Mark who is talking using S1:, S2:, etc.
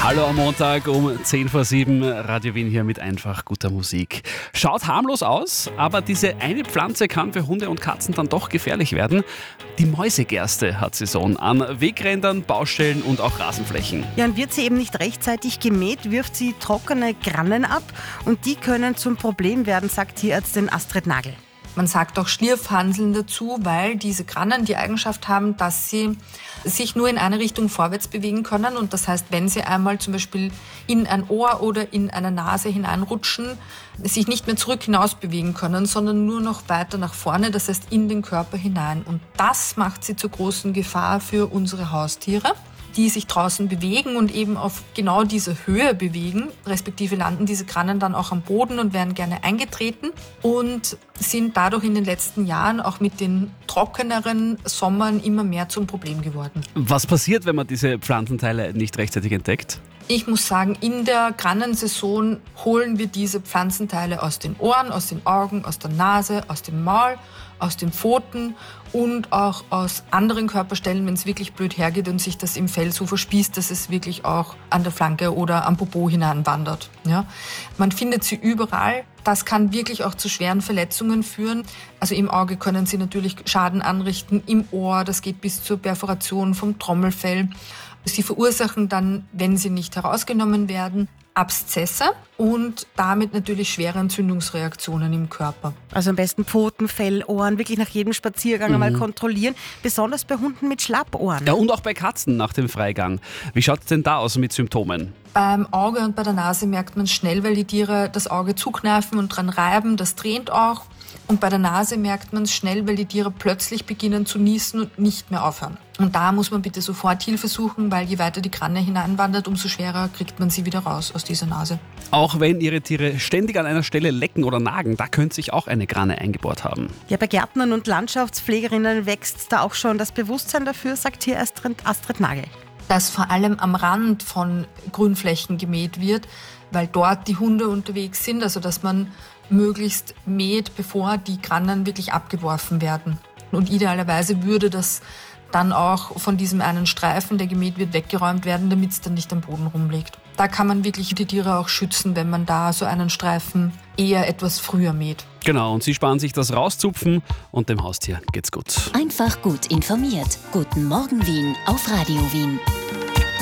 S1: Hallo am Montag um 10 vor 7, Radio Wien hier mit einfach guter Musik. Schaut harmlos aus, aber diese eine Pflanze kann für Hunde und Katzen dann doch gefährlich werden. Die Mäusegerste hat Saison an Wegrändern, Baustellen und auch Rasenflächen.
S2: Ja, und wird sie eben nicht rechtzeitig gemäht, wirft sie trockene Grannen ab und die können zum Problem werden, sagt Tierärztin Astrid Nagel.
S3: Man sagt auch Schlierfhanseln dazu, weil diese Grannen die Eigenschaft haben, dass sie sich nur in eine Richtung vorwärts bewegen können. Und das heißt, wenn sie einmal zum Beispiel in ein Ohr oder in eine Nase hineinrutschen, sich nicht mehr zurück hinaus bewegen können, sondern nur noch weiter nach vorne, das heißt in den Körper hinein. Und das macht sie zur großen Gefahr für unsere Haustiere, die sich draußen bewegen und eben auf genau diese Höhe bewegen, respektive landen diese Grannen dann auch am Boden und werden gerne eingetreten und sind dadurch in den letzten Jahren auch mit den trockeneren Sommern immer mehr zum Problem geworden.
S1: Was passiert, wenn man diese Pflanzenteile nicht rechtzeitig entdeckt?
S3: Ich muss sagen, in der Grannensaison holen wir diese Pflanzenteile aus den Ohren, aus den Augen, aus der Nase, aus dem Maul, aus den Pfoten und auch aus anderen Körperstellen, wenn es wirklich blöd hergeht und sich das im Fell so verspießt, dass es wirklich auch an der Flanke oder am Popo hineinwandert. Ja? Man findet sie überall. Das kann wirklich auch zu schweren Verletzungen führen. Also im Auge können sie natürlich Schaden anrichten, im Ohr, das geht bis zur Perforation vom Trommelfell. Sie verursachen dann, wenn sie nicht herausgenommen werden, Abszesse und damit natürlich schwere Entzündungsreaktionen im Körper.
S2: Also am besten Pfoten, Fell, Ohren, wirklich nach jedem Spaziergang einmal kontrollieren, besonders bei Hunden mit Schlappohren.
S1: Ja, und auch bei Katzen nach dem Freigang. Wie schaut es denn da aus mit Symptomen?
S3: Beim Auge und bei der Nase merkt man schnell, weil die Tiere das Auge zukneifen und dran reiben, das tränt auch. Und bei der Nase merkt man es schnell, weil die Tiere plötzlich beginnen zu niesen und nicht mehr aufhören. Und da muss man bitte sofort Hilfe suchen, weil je weiter die Granne hineinwandert, umso schwerer kriegt man sie wieder raus aus dieser Nase.
S1: Auch wenn Ihre Tiere ständig an einer Stelle lecken oder nagen, da könnte sich auch eine Granne eingebohrt haben.
S2: Ja, bei Gärtnern und Landschaftspflegerinnen wächst da auch schon das Bewusstsein dafür, sagt Tierärztin Astrid Nagel.
S3: Dass vor allem am Rand von Grünflächen gemäht wird, weil dort die Hunde unterwegs sind, also dass man möglichst mäht, bevor die Grannen wirklich abgeworfen werden. Und idealerweise würde das dann auch von diesem einen Streifen, der gemäht wird, weggeräumt werden, damit es dann nicht am Boden rumliegt. Da kann man wirklich die Tiere auch schützen, wenn man da so einen Streifen eher etwas früher mäht.
S1: Genau, und Sie sparen sich das Rauszupfen und dem Haustier geht's gut.
S4: Einfach gut informiert. Guten Morgen Wien auf Radio Wien.